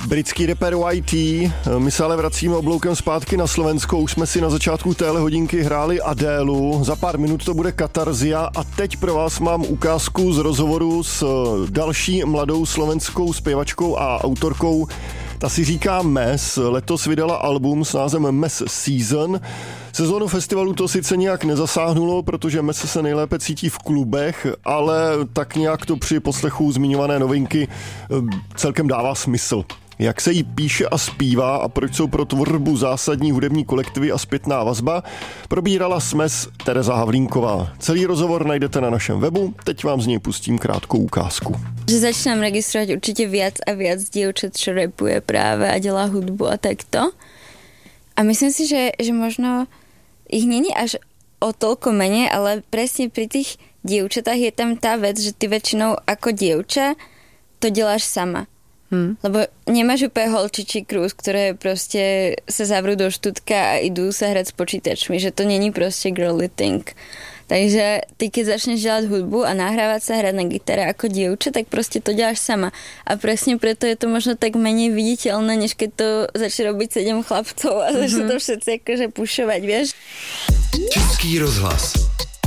Britský rapper YT, my se ale vracíme obloukem zpátky na Slovensko, už jsme si na začátku téhle hodinky hráli Adélu, za pár minut to bude Katarzia a teď pro vás mám ukázku z rozhovoru s další mladou slovenskou zpěvačkou a autorkou. Ta si říká Mes, letos vydala album s názvem Mes Season. Sezónu festivalu to sice nějak nezasáhnulo, protože Mes se nejlépe cítí v klubech, ale tak nějak to při poslechu zmiňované novinky celkem dává smysl. Jak se jí píše a zpívá a proč jsou pro tvorbu zásadní hudební kolektivy a zpětná vazba, probírala s Mes Tereza Havlínková. Celý rozhovor najdete na našem webu, teď vám z něj pustím krátkou ukázku. Že začínám registrovať určite viac a viac dievčat, čo rapuje práve a delá hudbu a takto. A myslím si, že možno ich není až o toľko menej, ale presne pri tých dievčatách je tam tá vec, že ty väčšinou ako dievča to deláš sama. Lebo nemáš úplne holčičí krús, ktoré proste sa zavrú do štutka a idú sa hrať s počítačmi, že to není proste girly thing. Takže ty keď začneš delať hudbu a nahrávať sa, hrať na gitare ako dievča, tak proste to deláš sama. A presne preto je to možno tak menej viditeľné, než keď to začne robiť 7 chlapcov a začne to všetci akože pušovať, vieš? Český rozhlas.